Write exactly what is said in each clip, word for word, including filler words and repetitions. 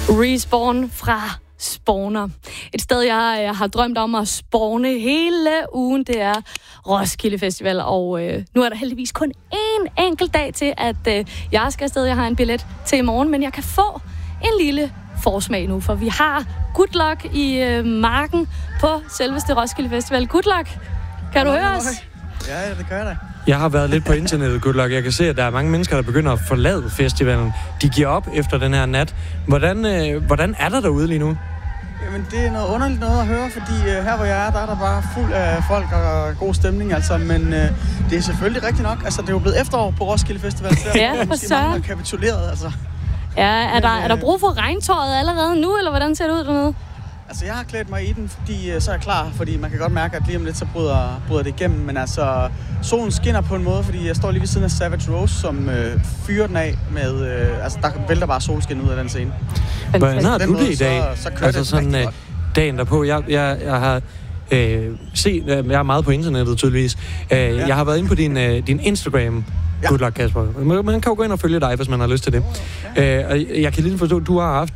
Respawn fra Spawner. Et sted, jeg, jeg har drømt om at spawne hele ugen, det er Roskilde Festival. Og øh, nu er der heldigvis kun én enkelt dag til, at øh, jeg skal afsted. Jeg har en billet til i morgen, men jeg kan få en lille forsmag nu, for vi har Good Luck i øh, marken på selveste Roskilde Festival. Good Luck, kan du høre os? Ja, ja, det gør jeg da. Jeg har været lidt på internettet, Good Luck. Jeg kan se, at der er mange mennesker, der begynder at forlade festivalen. De giver op efter den her nat. Hvordan, øh, hvordan er der derude lige nu? Jamen, det er noget underligt noget at høre, fordi øh, her hvor jeg er, der er der bare fuld af folk og god stemning, altså. Men øh, det er selvfølgelig rigtigt nok. Altså, det er jo blevet efterår på Roskilde Festival. Så ja, for søren. Mange er kapituleret, altså. Ja, er, der, er der brug for regntøjet allerede nu, eller hvordan ser det ud dernede? Altså, jeg har klædt mig i den, fordi så er jeg klar, fordi man kan godt mærke, at lige om lidt, så bryder, bryder det igennem. Men altså, solen skinner på en måde, fordi jeg står lige ved siden af Savage Rose, som øh, fyrer den af med... Øh, altså, der vælter bare solskin ud af den scene. Hvordan har du det i dag? Så, så kører altså det sådan øh, dagen derpå. Jeg, jeg, jeg har øh, set... Øh, jeg er meget på internettet, tydeligvis. Øh, ja. Jeg har været inde på din, øh, din Instagram. Ja. Good Luck, Kasper. Man kan jo gå ind og følge dig, hvis man har lyst til det. Ja. Øh, og jeg kan lige forstå, at du har haft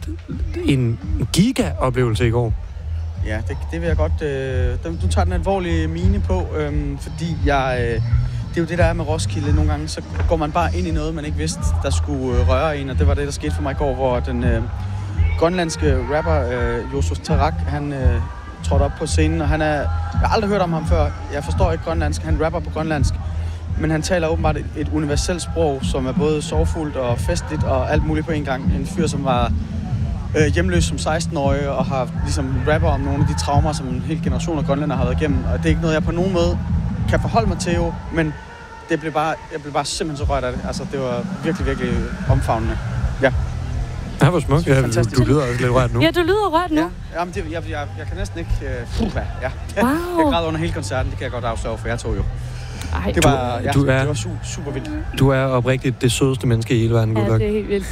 en giga-oplevelse i går. Ja, det, det vil jeg godt... Øh, du tager den alvorlige mine på, øh, fordi jeg... Øh, det er jo det, der er med Roskilde. Nogle gange, så går man bare ind i noget, man ikke vidste, der skulle øh, røre en. Og det var det, der skete for mig i går, hvor den øh, grønlandske rapper, øh, Josus Tarak, han øh, trådte op på scenen, og han er... Jeg har aldrig hørt om ham før. Jeg forstår ikke grønlandsk. Han rapper på grønlandsk. Men han taler åbenbart et, et universelt sprog, som er både sorgfuldt og festligt og alt muligt på en gang. En fyr, som var øh, hjemløs som seksten-årig og har ligesom rapper om nogle af de traumer, som en hel generation af grønlænder har været igennem. Og det er ikke noget, jeg på nogen måde kan forholde mig til jo, men det blev bare, jeg blev bare simpelthen så rørt af det. Altså, det var virkelig, virkelig omfavnende. Ja. Ja, hvor smukt. Ja, du, du lyder også lidt rørt nu. Ja, du lyder rørt nu. Ja, jamen, det, jeg, jeg, jeg kan næsten ikke... Uh, uh, ja. Wow. Jeg græd under hele koncerten, det kan jeg godt afsørge, for jeg tog jo. Ej, det var, ja, du er, det var super, super vildt. Du er oprigtigt det sødeste menneske i hele verden, Good Luck. Ja, det er helt vildt.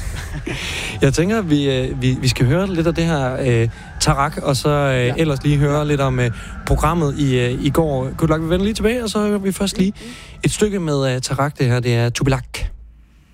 Jeg tænker, at vi, vi, vi skal høre lidt af det her øh, Tarak, og så øh, ja. ellers lige høre ja. lidt om øh, programmet i, øh, i går. Good Luck, vi vender lige tilbage, og så hører vi først lige et stykke med øh, Tarak. Det her, det er Tubilak.